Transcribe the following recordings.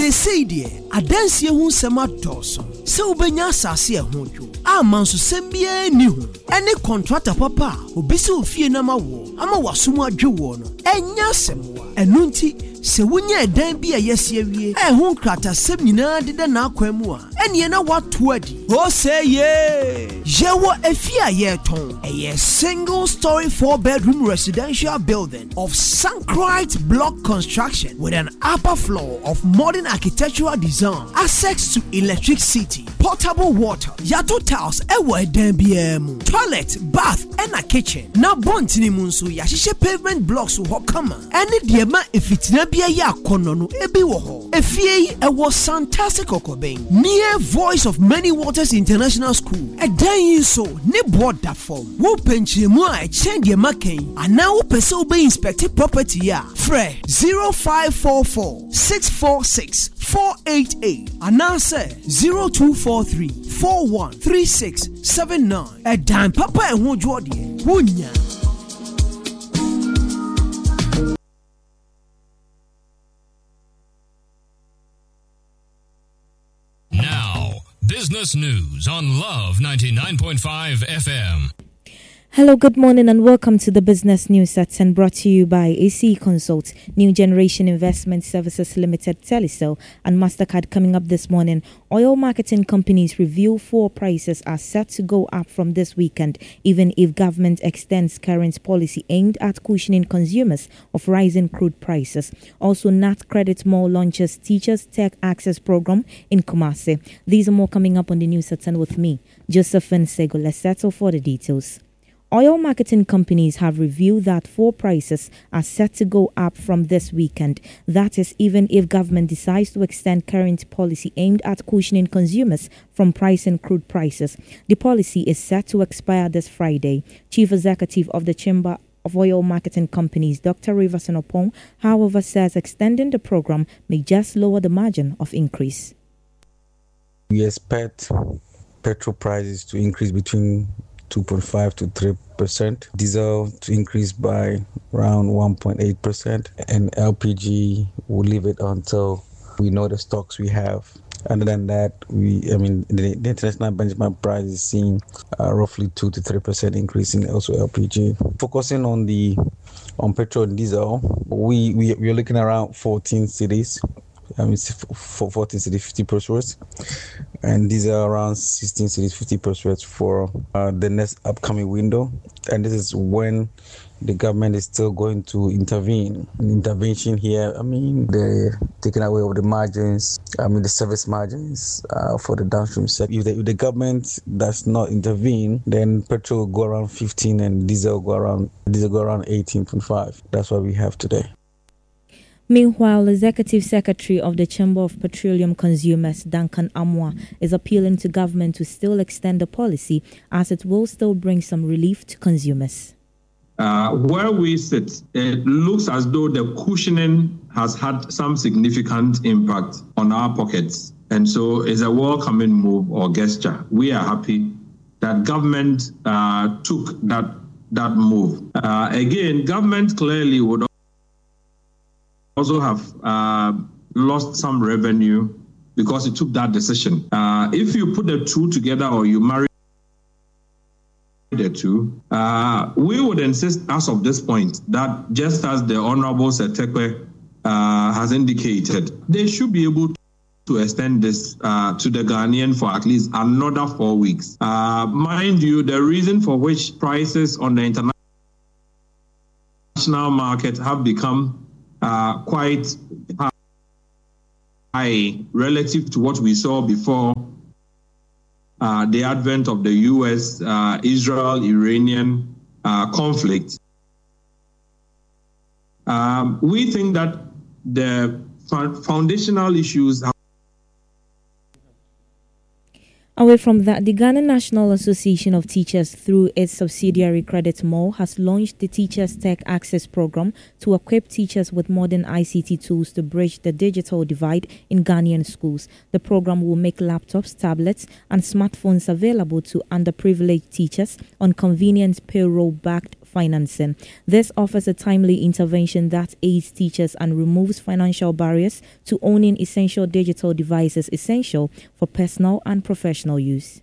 say dear, adansi hu sema doso. Se ubenya asase ho dwo. Ama nso sembie ni hu. Ene contractor papa, obisi ofie na mawo, ama wasomu adwo no. Enya semwa. Enu nti se wunye dan bi ayese awie. Ho nkrata sem nyina deda na akwamu a. Ene na watu adi. O say ye. Jewo efia ye ton. A single story 4-bedroom residential building of Sankrite block construction with an upper floor of modern architectural design, access to electricity, portable water, yato tiles, ewa denbiemu, toilet, bath, and a kitchen. Na bontini munsu yashishe pavement blocks wo kama. Any diema ifitina bia ya konono ebi wo ho. Efie ewo fantastic okobeng. Near Voice of Many Waters International School. E dan yin so ne board that form. Wo penchemu a chen diema ken. Ana wo pese wo be inspect property ya. Fre 0544 646 488 anase 0243 413679. A dime papa and who jodi wunya. Now, business news on Love 99.5 FM. Hello, good morning and welcome to the Business News Section brought to you by AC Consult, New Generation Investment Services Limited, Telecel and MasterCard. Coming up this morning, oil marketing companies review fuel prices are set to go up from this weekend, even if government extends current policy aimed at cushioning consumers of rising crude prices. Also, Nat Credit Mall launches Teachers Tech Access Program in Kumasi. These are more coming up on the News Section with me, Josephine Sego. Let's settle for the details. Oil marketing companies have revealed that fuel prices are set to go up from this weekend. That is, even if government decides to extend current policy aimed at cushioning consumers from pricing crude prices. The policy is set to expire this Friday. Chief Executive of the Chamber of Oil Marketing Companies, Dr. Rivers Opong, however, says extending the program may just lower the margin of increase. We expect petrol prices to increase between 2.5 to 3%, diesel to increase by around 1.8%, and LPG will leave it until we know the stocks we have. Other than that, the international benchmark price is seeing roughly 2 to 3% increase in also LPG. Focusing on petrol and diesel, we're looking around 14 cities. For 14 cities, 50 pesos, and these are around 16 cities, 50 pesos for the next upcoming window. And this is when the government is still going to intervene. Intervention here, the taking away of the margins, the service margins for the downstream sector. If the government does not intervene, then petrol will go around 15 and diesel go around 18.5. That's what we have today. Meanwhile, Executive Secretary of the Chamber of Petroleum Consumers, Duncan Amwa, is appealing to government to still extend the policy as it will still bring some relief to consumers. Where we sit, it looks as though the cushioning has had some significant impact on our pockets. And so it's a welcoming move or gesture. We are happy that government took that move. Again, government clearly would also have lost some revenue because it took that decision. If you put the two together or you marry the two, we would insist as of this point that just as the Honorable Setekwe has indicated, they should be able to extend this to the Ghanaian for at least another 4 weeks. Mind you, the reason for which prices on the international market have become quite high relative to what we saw before the advent of the U.S. Israel-Iranian conflict. We think that the foundational issues have. Away from that, the Ghana National Association of Teachers, through its subsidiary Credit Mall, has launched the Teachers Tech Access Program to equip teachers with modern ICT tools to bridge the digital divide in Ghanaian schools. The program will make laptops, tablets, and smartphones available to underprivileged teachers on convenient payroll-backed financing. This offers a timely intervention that aids teachers and removes financial barriers to owning essential digital devices essential for personal and professional use.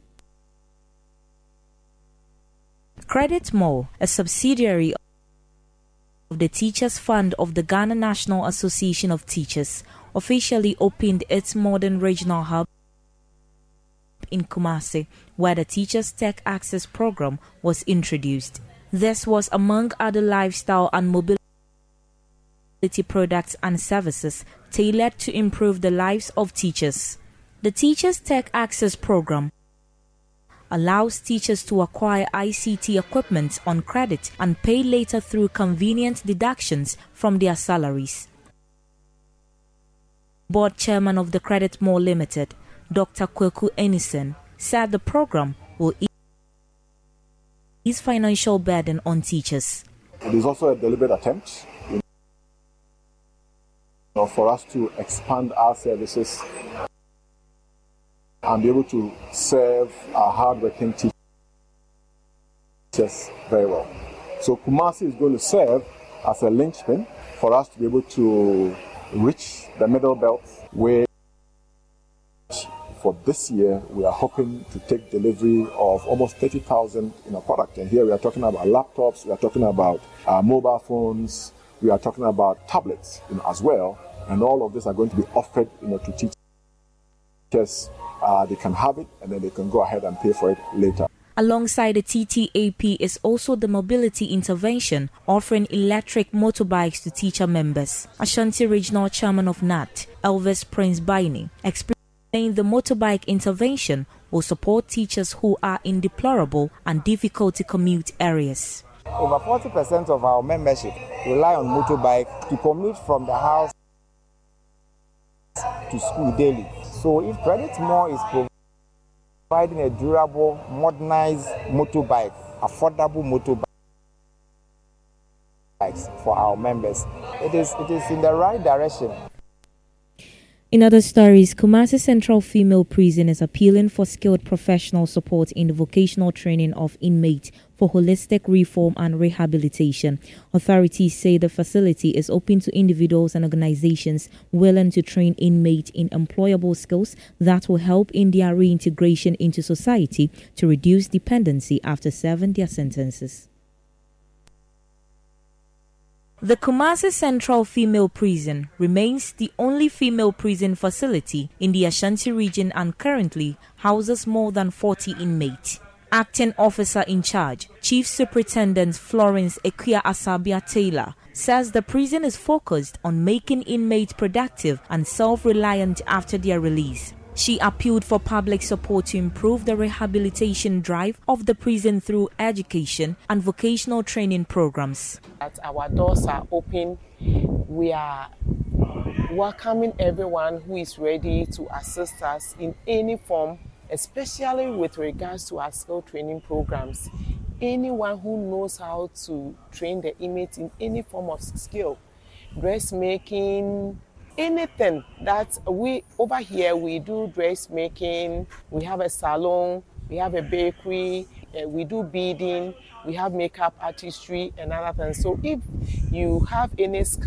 Credit More, a subsidiary of the Teachers Fund of the Ghana National Association of Teachers, officially opened its modern regional hub in Kumasi, where the Teachers Tech Access program was introduced. This was among other lifestyle and mobility products and services tailored to improve the lives of teachers. The Teachers Tech Access program allows teachers to acquire ICT equipment on credit and pay later through convenient deductions from their salaries. Board Chairman of the Credit More Limited, Dr. Kweku Enison, said the program will ease financial burden on teachers. It is also a deliberate attempt for us to expand our services and be able to serve our hard-working teachers very well. So Kumasi is going to serve as a linchpin for us to be able to reach the middle belt, where for this year we are hoping to take delivery of almost 30,000 product. And here we are talking about laptops, we are talking about mobile phones, we are talking about tablets as well. And all of this are going to be offered to teachers. They can have it and then they can go ahead and pay for it later. Alongside the TTAP is also the mobility intervention, offering electric motorbikes to teacher members. Ashanti Regional Chairman of NAT, Elvis Prince Baini, explained the motorbike intervention will support teachers who are in deplorable and difficult to commute areas. Over 40% of our membership rely on motorbike to commute from the house to school daily. So if Credit More is providing a durable, modernized motorbike, affordable motorbikes for our members, it is in the right direction. In other stories, Kumasi Central Female Prison is appealing for skilled professional support in the vocational training of inmates for holistic reform and rehabilitation. Authorities say the facility is open to individuals and organizations willing to train inmates in employable skills that will help in their reintegration into society to reduce dependency after serving their sentences. The Kumasi Central Female Prison remains the only female prison facility in the Ashanti region and currently houses more than 40 inmates. Acting Officer in Charge, Chief Superintendent Florence Equia Asabia Taylor, says the prison is focused on making inmates productive and self-reliant after their release. She appealed for public support to improve the rehabilitation drive of the prison through education and vocational training programs. Our doors are open. We are welcoming everyone who is ready to assist us in any form, especially with regards to our skill training programs. Anyone who knows how to train the inmates in any form of skill, dressmaking, anything that we over here, we do dressmaking, we have a salon, we have a bakery, we do beading, we have makeup artistry and other things. So if you have any